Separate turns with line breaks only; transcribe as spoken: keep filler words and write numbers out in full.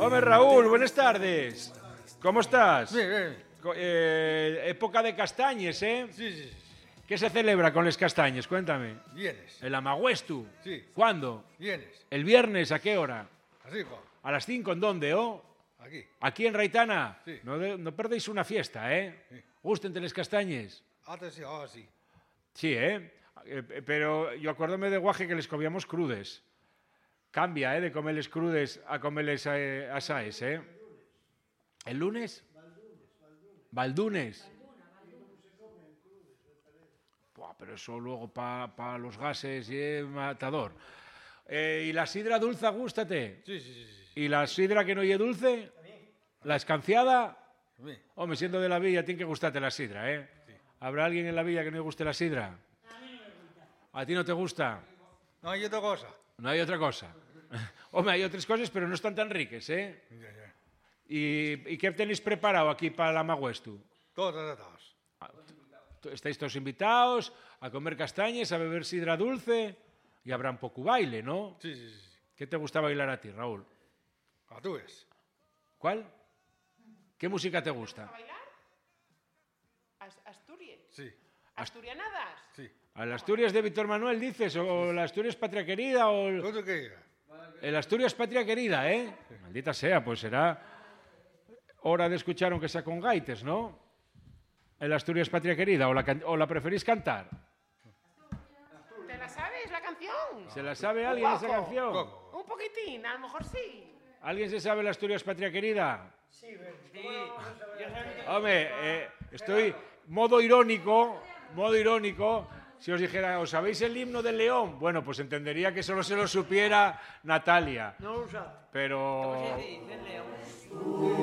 Hombre, Raúl, buenas tardes. ¿Cómo estás?
Bien, bien.
Eh, época de castañes, ¿eh?
Sí, sí, sí.
¿Qué se celebra con los castañes? Cuéntame.
Vienes.
El Amaguestu.
Sí.
¿Cuándo?
Vienes.
¿El viernes? ¿A qué hora?
Así, Juan.
¿A las cinco? ¿En dónde, oh?
Aquí.
¿Aquí en Raitana?
Sí.
No, de- no perdéis una fiesta, ¿eh?
Sí.
Gusten los castañes.
Antes sí, ahora sí.
Sí, ¿eh? Eh, Pero yo acuérdome de guaje que les comíamos crudes. Cambia, ¿eh? De comerles crudes a comerles eh, asaes, ¿eh? ¿El lunes? Valdunes. Buah, pero eso luego para pa los gases y es matador. Eh, ¿Y la sidra dulce, gústate?
Sí, sí, sí, sí.
¿Y la sidra que no oye dulce? ¿La escanciada?
Sí.
Hombre, siendo de la villa, tiene que gustarte la sidra, ¿eh? ¿Habrá alguien en la villa que no le guste la sidra? ¿A ti no te gusta?
No hay otra cosa.
No hay otra cosa. Hombre, hay otras cosas, pero no están tan ricas, ¿eh?
Ya, ya.
¿Y, y qué tenéis preparado aquí para la Maguestu?
Todos tratados.
Estáis todos invitados a comer castañas, a beber sidra dulce y habrá un poco baile, ¿no?
Sí, sí, sí.
¿Qué te gusta bailar a ti, Raúl?
A tú es.
¿Cuál? ¿Qué música te
¿A
gusta?
bailar? As- Asturias.
Sí,
Asturianadas.
sí.
¿A las Asturias de Víctor Manuel dices? ¿O la Asturias Patria Querida? ¿O el,
Todo que diga.
el Asturias Patria Querida, eh? Maldita sea, pues será hora de escuchar aunque sea con gaites, ¿no? El Asturias Patria Querida, ¿o la, can- o la preferís cantar?
¿Te la sabes la canción?
¿Se la sabe alguien esa
poco.
canción?
Poco.
Un poquitín, a lo mejor sí.
¿Alguien se sabe la Asturias Patria Querida? Sí, Hombre, eh, estoy modo irónico, modo irónico. Si os dijera, ¿os sabéis el himno del León? Bueno, pues entendería que solo se lo supiera Natalia.
No lo sabe.
Pero
Sí, sí, del León.